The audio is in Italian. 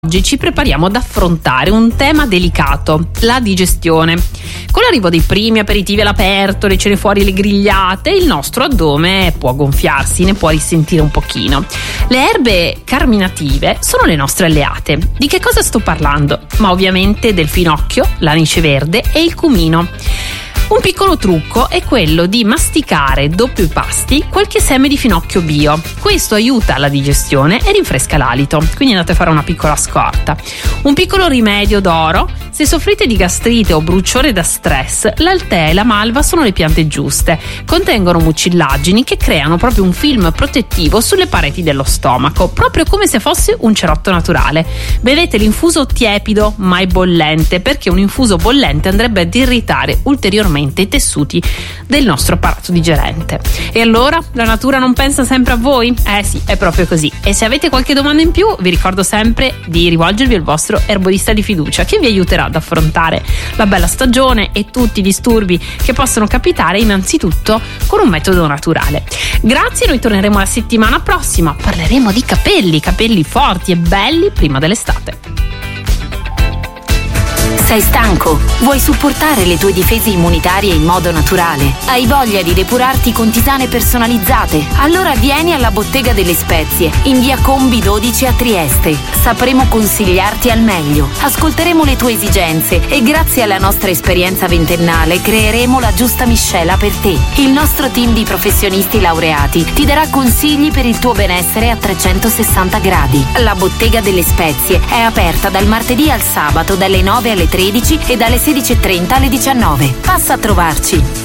Oggi ci prepariamo ad affrontare un tema delicato, la digestione. Con l'arrivo dei primi aperitivi all'aperto, le cene fuori, le grigliate, il nostro addome può gonfiarsi, ne può risentire un pochino. Le erbe carminative sono le nostre alleate. Di che cosa sto parlando? Ma ovviamente del finocchio, l'anice verde e il cumino. Un piccolo trucco è quello di masticare dopo i pasti qualche seme di finocchio bio. Questo aiuta la digestione e rinfresca l'alito, quindi andate a fare una piccola scorta. Un piccolo rimedio d'oro: se soffrite di gastrite o bruciore da stress, l'altea e la malva sono le piante giuste. Contengono mucillagini che creano proprio un film protettivo sulle pareti dello stomaco, proprio come se fosse un cerotto naturale. Bevete l'infuso tiepido, mai bollente, perché un infuso bollente andrebbe ad irritare ulteriormente i tessuti del nostro apparato digerente. E allora la natura non pensa sempre a voi? Sì, è proprio così. E se avete qualche domanda in più, vi ricordo sempre di rivolgervi al vostro erbolista di fiducia, che vi aiuterà ad affrontare la bella stagione e tutti i disturbi che possono capitare, innanzitutto con un metodo naturale. Grazie, noi torneremo la settimana prossima. Parleremo di capelli forti e belli prima dell'estate. Sei stanco? Vuoi supportare le tue difese immunitarie in modo naturale? Hai voglia di depurarti con tisane personalizzate? Allora vieni alla Bottega delle Spezie, in via Combi 12 a Trieste. Sapremo consigliarti al meglio, ascolteremo le tue esigenze e grazie alla nostra esperienza ventennale creeremo la giusta miscela per te. Il nostro team di professionisti laureati ti darà consigli per il tuo benessere a 360 gradi. La Bottega delle Spezie è aperta dal martedì al sabato dalle 9 alle 13 e dalle 16:30 alle 19. Passa a trovarci.